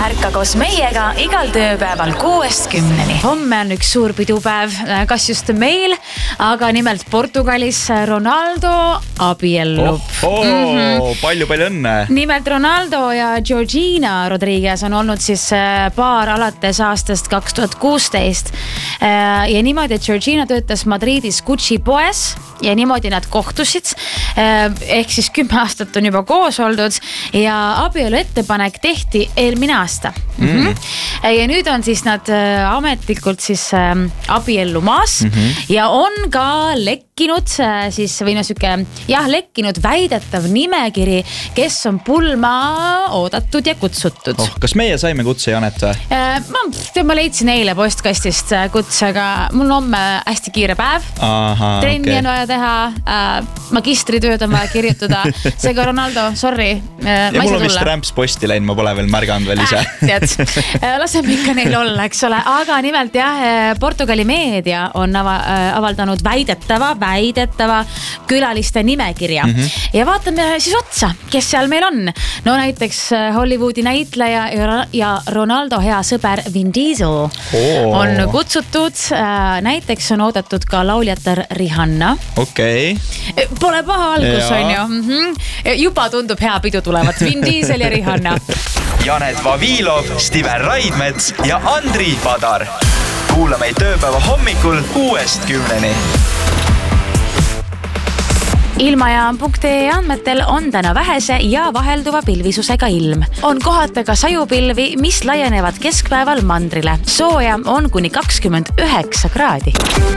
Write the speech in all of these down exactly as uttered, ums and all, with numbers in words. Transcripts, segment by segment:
ärka koos meiega igal tööpäeval kuuest kümneni. Homme on üks suur pidupäev, kas just meil, aga nimelt Portugalis Ronaldo abiellub. Oh, oh, mm-hmm. Palju, palju õnne. Nimelt Ronaldo ja Georgina Rodriguez on olnud siis paar alates aastast kaks tuhat kuusteist. Ja niimoodi, et Georgina töötas Madridis Gucci poes ja niimoodi nad kohtusid. Ehk siis kümme aastat on juba koos oldud ja abielu ettepanek tehti eelmine aasta. Mm-hmm. Ja nüüd on siis nad ametlikult siis abiellumaas mm-hmm. ja on ka lekkinud siis või no süke, jah, lekkinud väidetav nimekiri, kes on pulma oodatud ja kutsutud. Oh, kas meie saime kutse, Janet? Ma, ma leidsin eile postkastist kutse, aga mul on homme hästi kiire päev. Aha, trenni okay. on vaja teha, magistritööd on vaja kirjutada. Seega Ronaldo, sorry. Ja mul on vist rämps posti läinud, ma pole veel märganud veel ise. Äh, tead, laseme ikka neil olla, eks ole. Aga nimelt jah, Portugali meedia on avaldanud väidetava, väidetava külaliste nimekirja. Mm-hmm. Ja vaatame siis otsa, kes seal meil on. No näiteks Hollywoodi näitleja ja Ronaldo hea sõber Vin Diesel oh. on kutsutud. Näiteks on oodatud ka lauljatar Rihanna. Okei. Okay. Pole paha algus, ja. On ju. Mm-hmm. Juba tundub hea pidu tulevat. Vin Diesel ja Rihanna. Janet Vavilov, Stiven Raidmets ja Andri Padar. Kuula meid tööpäeva hommikul kuuest kümneni. Ilmajaam.ee andmetel on täna vähese ja vahelduva pilvisusega ilm. On kohata ka sajupilvi, mis laienevad keskpäeval mandrile. Sooja on kuni kakskümmend üheksa kraadi.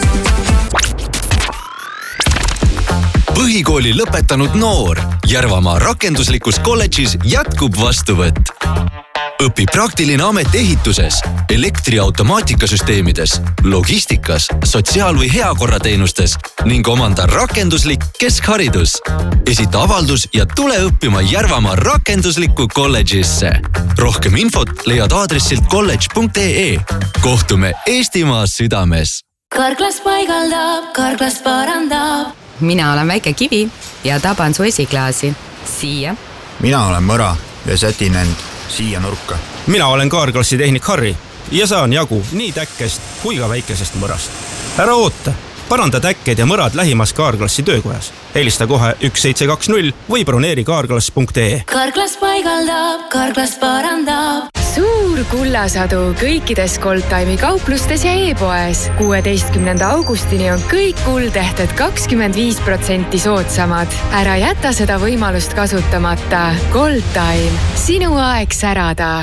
Põhikooli lõpetanud noor. Järvamaa rakenduslikus kolledžis jätkub vastuvõtt. Õpi praktiline amet ehituses, elektriautomaatikasüsteemides, logistikas, sotsiaal- või heakorrateenustes ning omanda rakenduslik keskharidus. Esita avaldus ja tule õppima Järvamaa rakenduslikku kolledžisse. Rohkem infot leiad aadressilt kolledž punkt ee. Kohtume Eestimaa südames. Karklas paigaldab, Karklas parandab. Mina olen väike kivi ja taban su esiklaasi. Siia. Mina olen mõra ja sätin end siia nurka. Mina olen Kaarklassi tehnik Harri ja saan jagu nii täkkest kui ka väikesest mõrast. Ära oota, paranda täkked ja mõrad lähimas Kaarklassi töökojas. Helista kohe üks seitse kaks null või broneeri kaarklas punkt ee. Karklas paigaldab, Karklas parandab. Suur kullasadu kõikides Goldtime'i kauplustes ja e-poes. kuueteistkümnenda augustini on kõik kuldehted kakskümmend viis protsenti soodsamad. Ära jäta seda võimalust kasutamata. Goldtime, sinu aeg särada.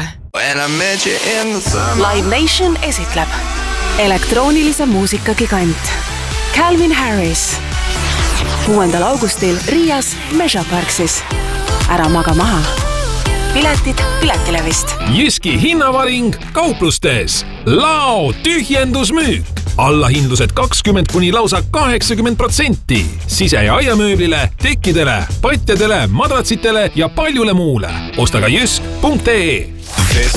Live Nation esitleb elektroonilise muusika gigant Calvin Harris kuuendal augustil Riias Measure Parksis. Ära maga maha. Piletid Piletilevist. Jyski hinnavaring kauplustes. Lao tühjendusmüük. Allahindlused kakskümmend kuni lausa kaheksakümmend protsenti. Sise- ja aiamööblile, tekkidele, patjadele, madratsitele ja paljule muule. Osta ka jysk punkt ee.